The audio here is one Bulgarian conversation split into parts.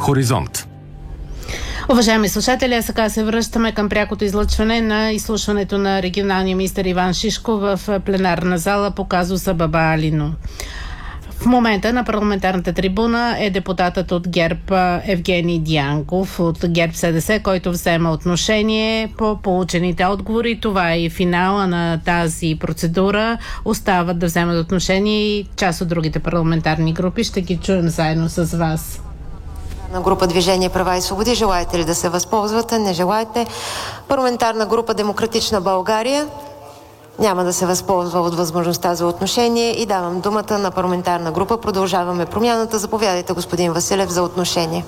Хоризонт. Уважаеми слушатели, сега се връщаме към прякото излъчване на изслушването на регионалния министър Иван Шишков в пленарна зала по казуса Баба Алино. В момента на парламентарната трибуна е депутатът от ГЕРБ Евгений Дянков от ГЕРБ-СДС, който взема отношение по получените отговори. Това е и финала на тази процедура. Остават да вземат отношение и част от другите парламентарни групи. Ще ги чуем заедно с вас. На група Движение права и свободи, желаете ли да се възползвате? Не желаете. Парламентарна група Демократична България няма да се възползва от възможността за отношение и давам думата на парламентарна група Продължаваме промяната. Заповядайте, господин Василев, за отношение.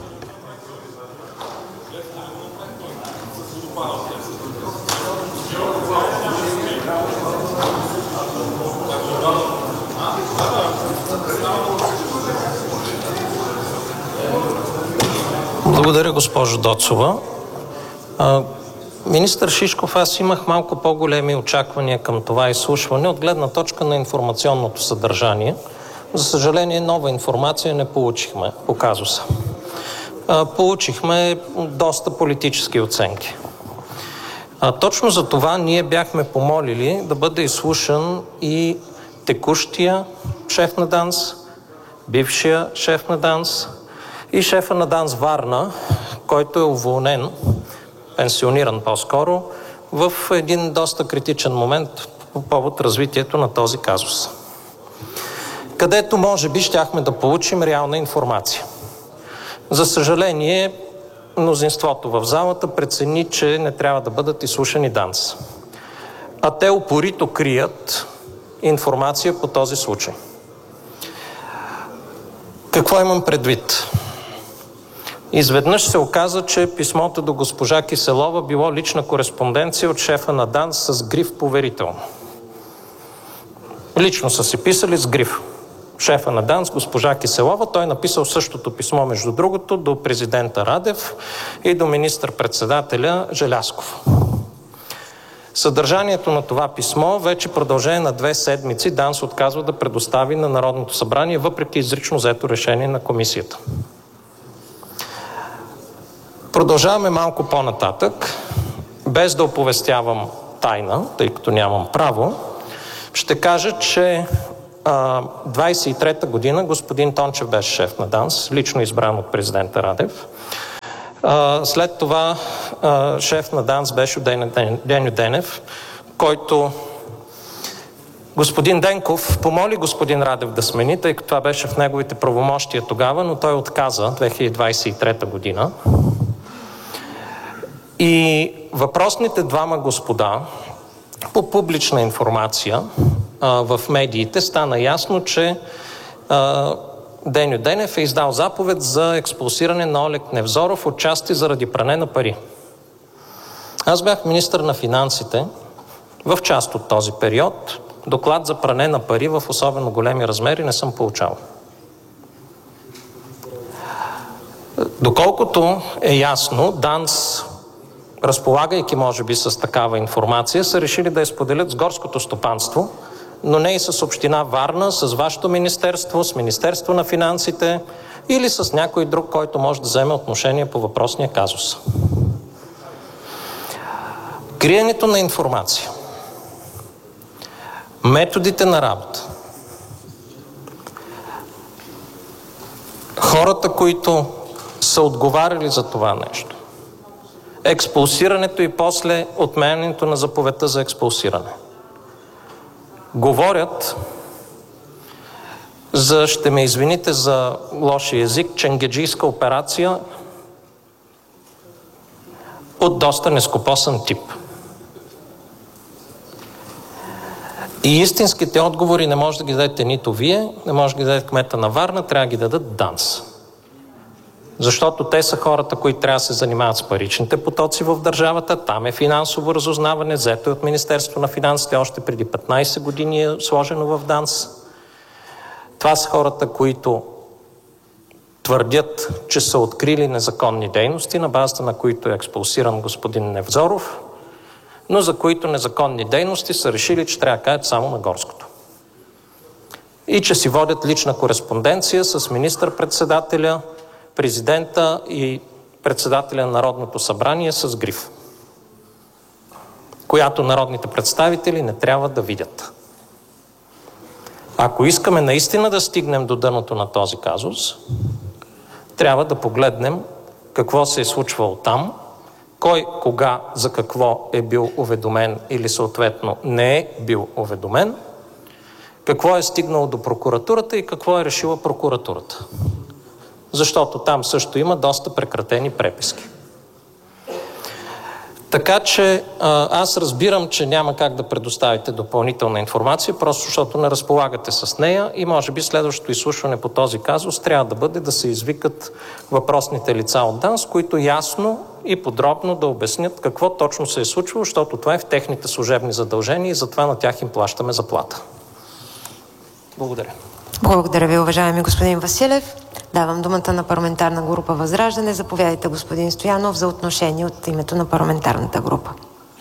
Благодаря, госпожо Доцова. Министър Шишков, аз имах малко по-големи очаквания към това изслушване от гледна точка на информационното съдържание. За съжаление, нова информация не получихме по казуса. Получихме доста политически оценки. Точно за това ние бяхме помолили да бъде изслушан и текущия шеф на ДАНС, бившия шеф на ДАНС и шефа на ДАНС Варна, който е уволнен, пенсиониран по-скоро, в един доста критичен момент по повод развитието на този казус, където може би щяхме да получим реална информация. За съжаление, мнозинството в залата прецени, че не трябва да бъдат изслушани ДАНС. А те упорито крият информация по този случай. Какво имам предвид? Изведнъж се оказа, че писмото до госпожа Киселова било лична кореспонденция от шефа на ДАНС с гриф поверително. Лично са си писали с гриф. Шефа на ДАНС, госпожа Киселова, той написал същото писмо, между другото, до президента Радев и до министър-председателя Желязков. Съдържанието на това писмо вече продължение на 2 седмици ДАНС отказва да предостави на Народното събрание, въпреки изрично взето решение на комисията. Продължаваме малко по-нататък, без да оповестявам тайна, тъй като нямам право. Ще кажа, че 23-та година господин Тончев беше шеф на ДАНС, лично избран от президента Радев. След това шеф на ДАНС беше Деню Денев, който господин Денков помоли господин Радев да смени, тъй като това беше в неговите правомощия тогава, но той отказа 2023 година. И въпросните двама господа, по публична информация в медиите, стана ясно, че Деню Денев е издал заповед за експулсиране на Олег Невзоров отчасти заради пране на пари. Аз бях министър на финансите в част от този период. Доклад за пране на пари в особено големи размери не съм получавал. Доколкото е ясно, ДАНС, разполагайки може би с такава информация, са решили да я споделят с горското стопанство, но не и с община Варна, с вашето министерство, с Министерство на финансите или с някой друг, който може да вземе отношение по въпросния казус. Криенето на информация, методите на работа, хората, които са отговаряли за това нещо, експулсирането и после отменянето на заповедта за експулсиране, говорят за, ще ме извините за лошия език, ченгеджийска операция от доста нескопосан тип. И истинските отговори не може да ги дадете нито вие, не може да ги даде кмета на Варна, трябва да ги дадат ДАНС. Защото те са хората, които трябва да се занимават с паричните потоци в държавата. Там е финансово разузнаване, взето е от Министерство на финансите, още преди 15 години е сложено в ДАНС. Това са хората, които твърдят, че са открили незаконни дейности, на базата на които е експулсиран господин Невзоров, но за които незаконни дейности са решили, че трябва да кажат само на горското. И че си водят лична кореспонденция с министър-председателя, президента и председателя на Народното събрание с гриф, която народните представители не трябва да видят. Ако искаме наистина да стигнем до дъното на този казус, трябва да погледнем какво се е случвало там, кой, кога, за какво е бил уведомен или съответно не е бил уведомен, какво е стигнало до прокуратурата и какво е решила прокуратурата. Защото там също има доста прекратени преписки. Така че аз разбирам, че няма как да предоставите допълнителна информация, просто защото не разполагате с нея и може би следващото изслушване по този казус трябва да бъде да се извикат въпросните лица от ДАНС, които ясно и подробно да обяснят какво точно се е случвало, защото това е в техните служебни задължения и затова на тях им плащаме заплата. Благодаря. Благодаря ви, уважаеми господин Василев. Давам думата на парламентарна група Възраждане. Заповядайте, господин Стоянов, за отношение от името на парламентарната група.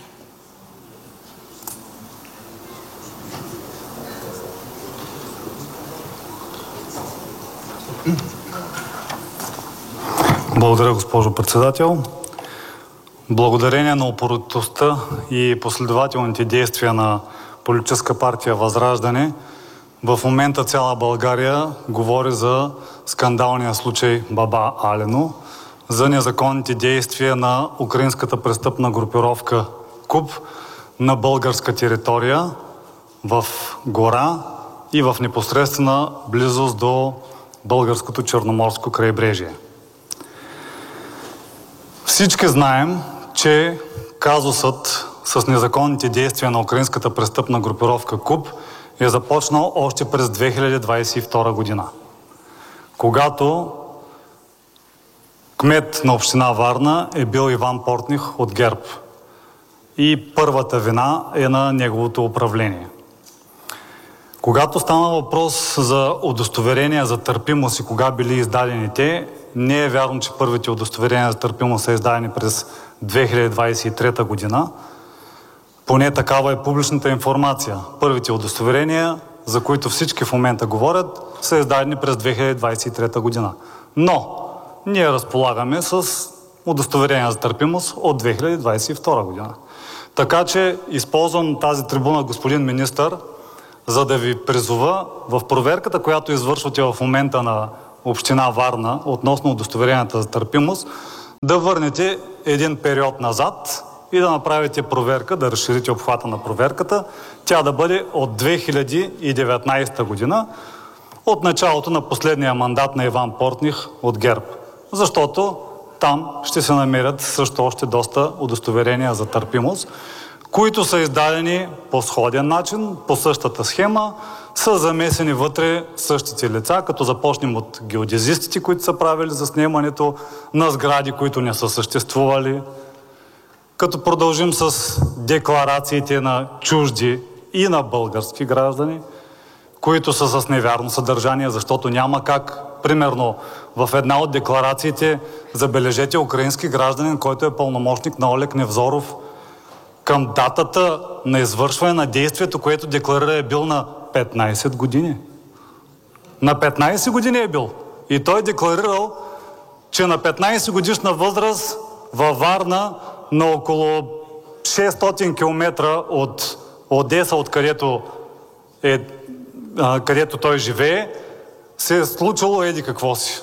Благодаря, госпожо председател. Благодарение на упоритостта и последователните действия на политическа партия Възраждане, в момента цяла България говори за скандалния случай Баба Алино, за незаконните действия на украинската престъпна групировка КУП на българска територия, в гора и в непосредствена близост до българското черноморско крайбрежие. Всички знаем, че казусът с незаконните действия на украинската престъпна групировка КУП е започнал още през 2022 година, когато кмет на община Варна е бил Иван Портних от ГЕРБ и първата вина е на неговото управление. Когато стана въпрос за удостоверения за търпимост и кога били издадени те, не е вярно, че първите удостоверения за търпимост са издадени през 2023 година. Поне такава е публичната информация. Първите удостоверения, за които всички в момента говорят, са издадени през 2023 година. Но ние разполагаме с удостоверения за търпимост от 2022 година. Така че използвам тази трибуна, господин министър, за да ви призова в проверката, която извършвате в момента на община Варна относно удостоверенията за търпимост, да върнете един период назад и да направите проверка, да разширите обхвата на проверката, тя да бъде от 2019 година, от началото на последния мандат на Иван Портних от ГЕРБ. Защото там ще се намерят също още доста удостоверения за търпимост, които са издадени по сходен начин, по същата схема, са замесени вътре същите лица, като започнем от геодезистите, които са правили заснемането на сгради, които не са съществували, като продължим с декларациите на чужди и на български граждани, които са с невярно съдържание, защото няма как, примерно, в една от декларациите, забележете украински гражданин, който е пълномощник на Олег Невзоров, към датата на извършване на действието, което декларира, е бил на 15 години. На 15 години е бил. И той декларирал, че на 15 годишна възраст във Варна, на около 600 км от Одеса, където той живее, се е случило еди какво си.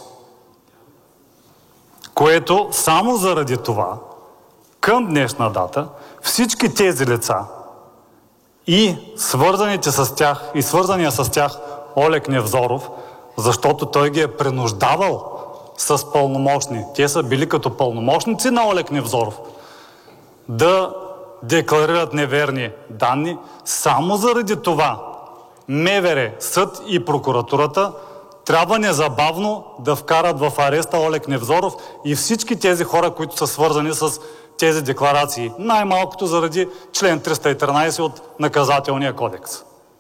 Което само заради това, към днешна дата, всички тези лица и свързаните с тях, и свързания с тях Олег Невзоров, защото той ги е принуждавал с пълномощни, те са били като пълномощници на Олег Невзоров, да декларират неверни данни, само заради това МВР, съд и прокуратурата трябва незабавно да вкарат в ареста Олег Невзоров и всички тези хора, които са свързани с тези декларации. Най-малкото заради член 313 от Наказателния кодекс.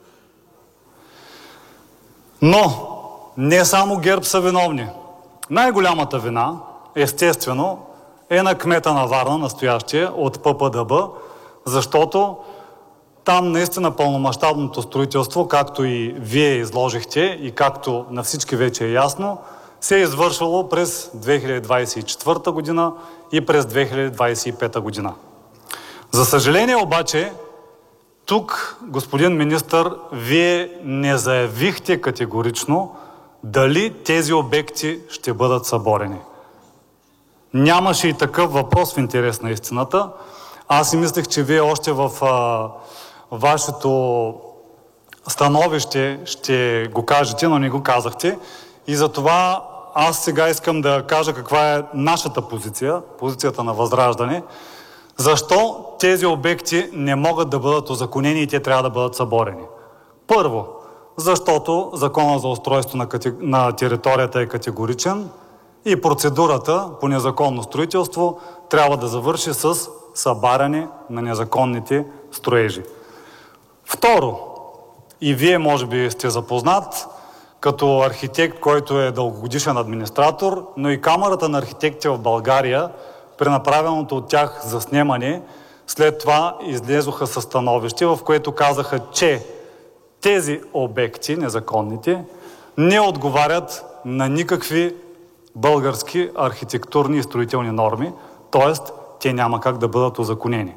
Но не само ГЕРБ са виновни. Най-голямата вина, естествено, е на кмета на Варна, настоящия, от ППДБ, защото там наистина пълномащабното строителство, както и вие изложихте и както на всички вече е ясно, се е извършвало през 2024 година и през 2025 година. За съжаление обаче, тук, господин министър, вие не заявихте категорично дали тези обекти ще бъдат съборени. Нямаше и такъв въпрос в интерес на истината. Аз си мислех, че вие още в вашето становище ще го кажете, но не го казахте. И затова аз сега искам да кажа каква е нашата позиция, позицията на Възраждане. Защо тези обекти не могат да бъдат узаконени и те трябва да бъдат съборени? Първо, защото Законът за устройство на територията е категоричен и процедурата по незаконно строителство трябва да завърши с събаряне на незаконните строежи. Второ, и вие може би сте запознат като архитект, който е дългогодишен администратор, но и Камарата на архитектите в България при направеното от тях заснемане, след това излезоха със становище, в което казаха, че тези обекти, незаконните, не отговарят на никакви български архитектурни и строителни норми, т.е. те няма как да бъдат узаконени.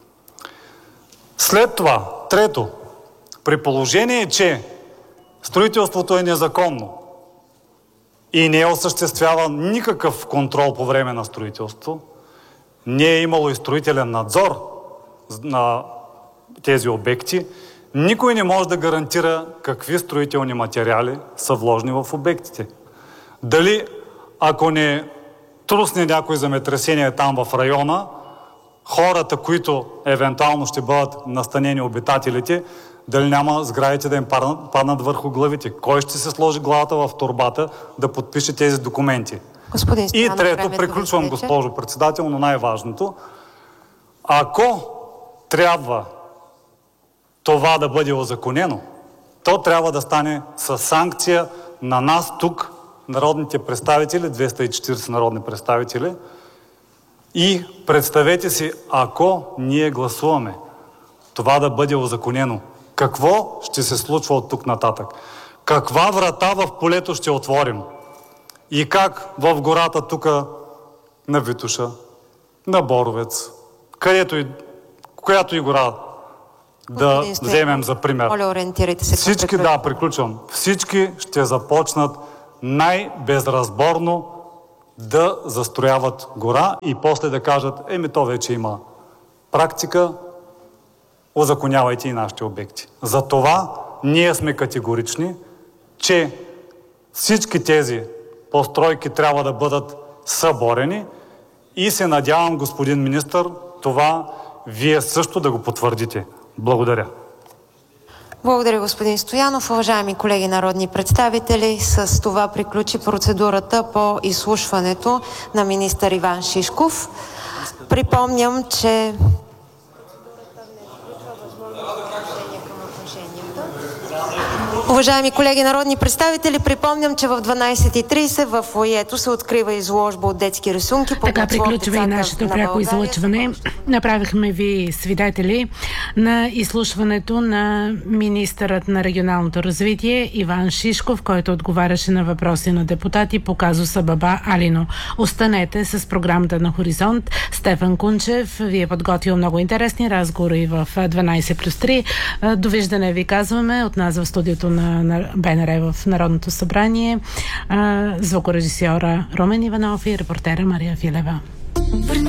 След това, трето, при положение, че строителството е незаконно и не е осъществяван никакъв контрол по време на строителство, не е имало и строителен надзор на тези обекти, никой не може да гарантира какви строителни материали са вложени в обектите. Дали, ако не трусне някой земетресение там в района, хората, които евентуално ще бъдат настанени обитателите, дали няма сградите да им паднат върху главите? Кой ще се сложи главата в торбата да подпише тези документи? И трето, приключвам, госпожо председател, но най-важното. Ако трябва това да бъде узаконено, то трябва да стане със санкция на нас тук, народните представители, 240 народни представители. И представете си, ако ние гласуваме това да бъде узаконено, какво ще се случва от тук нататък? Каква врата в полето ще отворим? И как в гората тук на Витоша, на Боровец, която и гора да вземем за пример. Моля, ориентирайте се. Всички, приключвам. Всички ще започнат най-безразборно да застрояват гора и после да кажат, то вече има практика, узаконявайте и нашите обекти. Затова ние сме категорични, че всички тези постройки трябва да бъдат съборени и се надявам, господин министър, това вие също да го потвърдите. Благодаря. Благодаря, господин Стоянов. Уважаеми колеги народни представители, с това приключи процедурата по изслушването на министър Иван Шишков. Припомням, че Уважаеми колеги народни представители, припомням, че в 12:30 в фоайето се открива изложба от детски рисунки. Така приключва и нашето пряко излъчване. Направихме ви свидетели на изслушването на министърът на регионалното развитие Иван Шишков, който отговаряше на въпроси на депутати по казуса Баба Алино. Останете с програмата на Хоризонт. Стефан Кунчев ви е подготвил много интересни разговори в 12+3. Довиждане ви казваме от нас в студиото на БНР в Народното събрание, звукорежисьора Румен Иванов и репортера Мария Филева.